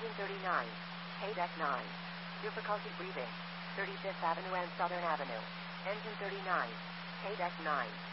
Engine 39. Deck 9. Difficulty breathing. 35th Avenue and Southern Avenue. Engine 39. Deck 9.